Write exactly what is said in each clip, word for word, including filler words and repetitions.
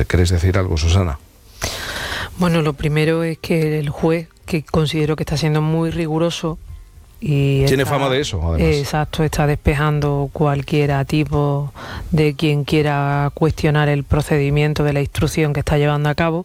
¿queréis decir algo, Susana? Bueno, lo primero es que el juez, que considero que está siendo muy riguroso y tiene está, fama de eso, además. Exacto, está despejando cualquier tipo de quien quiera cuestionar el procedimiento de la instrucción que está llevando a cabo.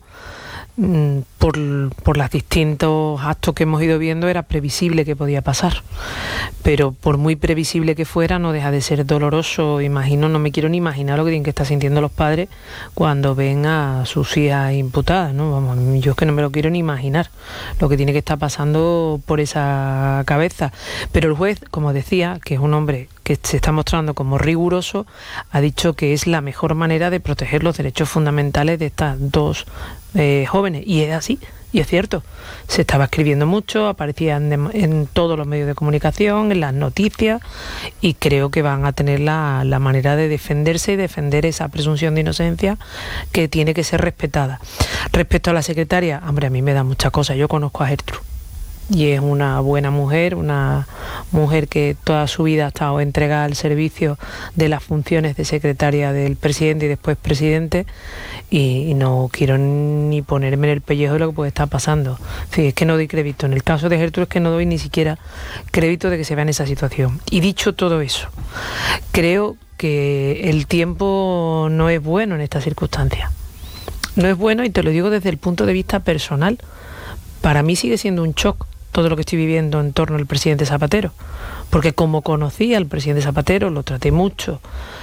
Por, por los distintos actos que hemos ido viendo era previsible que podía pasar, pero por muy previsible que fuera no deja de ser doloroso. Imagino, no me quiero ni imaginar lo que tienen que estar sintiendo los padres cuando ven a sus hijas imputadas, ¿no? Vamos, yo es que no me lo quiero ni imaginar lo que tiene que estar pasando por esa cabeza. Pero el juez, como decía, que es un hombre que se está mostrando como riguroso, ha dicho que es la mejor manera de proteger los derechos fundamentales de estas dos eh, jóvenes, y es así, y es cierto. Se estaba escribiendo mucho, aparecían de, en todos los medios de comunicación, en las noticias, y creo que van a tener la, la manera de defenderse y defender esa presunción de inocencia que tiene que ser respetada. Respecto a la secretaria, hombre, a mí me da muchas cosas. Yo conozco a Gertrude y es una buena mujer, una mujer que toda su vida ha estado entregada al servicio de las funciones de secretaria del presidente y después presidente, y, y no quiero ni ponerme en el pellejo de lo que puede estar pasando. Sí, es que no doy crédito. En el caso de Gertrude es que no doy ni siquiera crédito de que se vea en esa situación. Y dicho todo eso, creo que el tiempo no es bueno en estas circunstancias. No es bueno, y te lo digo desde el punto de vista personal. Para mí sigue siendo un shock todo lo que estoy viviendo en torno al presidente Zapatero, porque como conocí al presidente Zapatero, lo traté mucho,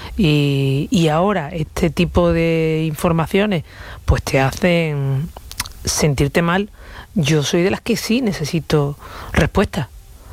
y, y ahora este tipo de informaciones pues te hacen sentirte mal. Yo soy de las que sí necesito respuestas,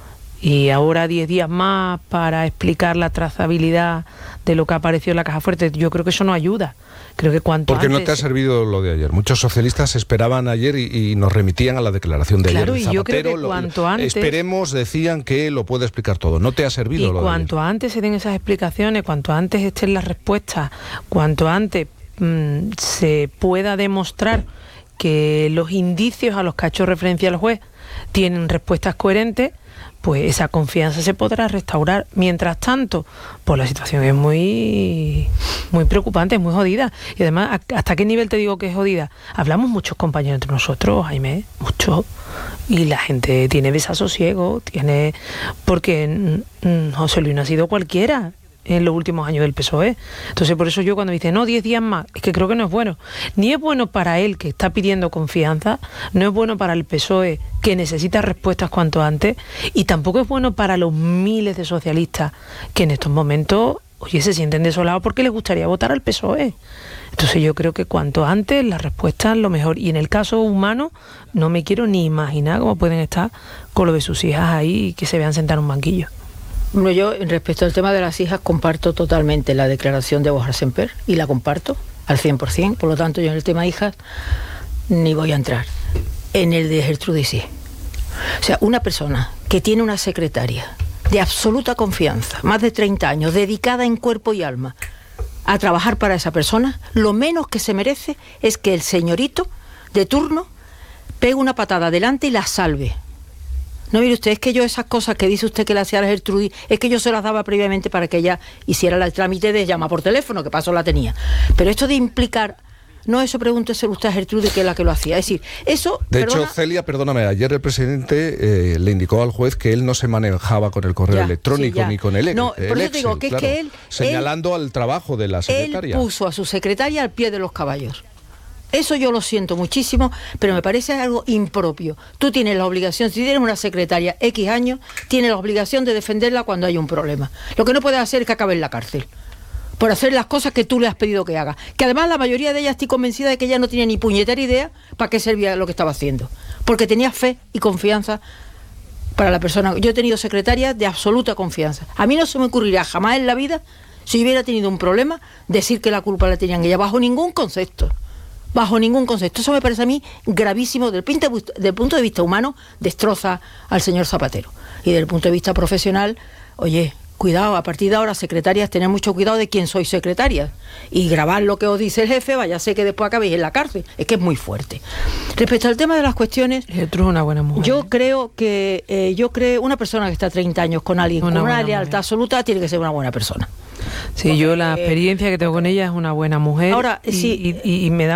y ahora diez días más para explicar la trazabilidad de lo que apareció en la caja fuerte, yo creo que eso no ayuda. Creo que cuanto Porque antes... no te ha servido lo de ayer. Muchos socialistas esperaban ayer y, y nos remitían a la declaración de claro, ayer. Claro, y yo creo que lo, cuanto antes... Esperemos, decían que lo puede explicar todo. No te ha servido y lo cuanto de ayer. antes se den esas explicaciones, cuanto antes estén las respuestas, cuanto antes mmm, se pueda demostrar que los indicios a los que ha hecho referencia el juez tienen respuestas coherentes, pues esa confianza se podrá restaurar. Mientras tanto, pues la situación es muy muy preocupante, es muy jodida. Y además, ¿hasta qué nivel te digo que es jodida? Hablamos muchos compañeros entre nosotros, Jaime, mucho, y la gente tiene desasosiego, tiene... porque mm, José Luis no ha sido cualquiera en los últimos años del P S O E. Entonces, por eso yo cuando me dice no, diez días más, es que creo que no es bueno. Ni es bueno para él, que está pidiendo confianza, no es bueno para el P S O E, que necesita respuestas cuanto antes, y tampoco es bueno para los miles de socialistas que en estos momentos, oye, se sienten desolados porque les gustaría votar al P S O E. Entonces yo creo que cuanto antes la respuesta es lo mejor. Y en el caso humano, no me quiero ni imaginar cómo pueden estar con lo de sus hijas ahí y que se vean sentar en un banquillo. Bueno, yo respecto al tema de las hijas comparto totalmente la declaración de Borja Semper, y la comparto al cien por ciento, por lo tanto yo en el tema hijas ni voy a entrar. En el de Gertrude sí. O sea, una persona que tiene una secretaria de absoluta confianza, más de treinta años, dedicada en cuerpo y alma a trabajar para esa persona, lo menos que se merece es que el señorito de turno pegue una patada adelante y la salve. No, mire usted, es que yo esas cosas que dice usted que le hacía a Gertrude, es que yo se las daba previamente para que ella hiciera el trámite de llamar por teléfono, que paso la tenía. Pero esto de implicar... No, eso pregúntese usted a Gertrude, que es la que lo hacía. Es decir, eso... De perdona, hecho, Celia, perdóname, ayer el presidente eh, le indicó al juez que él no se manejaba con el correo ya, electrónico sí, ni con el, no, el por eso Excel, digo que claro, es que él... señalando él, al trabajo de la secretaria. Él puso a su secretaria al pie de los caballos. Eso yo lo siento muchísimo, pero me parece algo impropio. Tú tienes la obligación, si tienes una secretaria X años, tienes la obligación de defenderla cuando hay un problema. Lo que no puedes hacer es que acabe en la cárcel por hacer las cosas que tú le has pedido que haga. Que además la mayoría de ellas estoy convencida de que ella no tenía ni puñetera idea para qué servía lo que estaba haciendo. Porque tenía fe y confianza para la persona. Yo he tenido secretarias de absoluta confianza. A mí no se me ocurriría jamás en la vida, si hubiera tenido un problema, decir que la culpa la tenían ella, bajo ningún concepto. Bajo ningún concepto. Eso me parece a mí gravísimo. Del punto de vista humano, destroza al señor Zapatero. Y desde el punto de vista profesional, oye, cuidado, a partir de ahora, secretarias, tened mucho cuidado de quién sois secretarias. Y grabar lo que os dice el jefe, vaya a ser que después acabéis en la cárcel. Es que es muy fuerte. Respecto al tema de las cuestiones... Gertrude es una buena mujer. Yo creo que, eh, yo creo, una persona que está treinta años con alguien una con una lealtad mujer. absoluta, tiene que ser una buena persona. Sí, yo la experiencia que tengo con ella es una buena mujer. Ahora, y, sí, y, y, y me da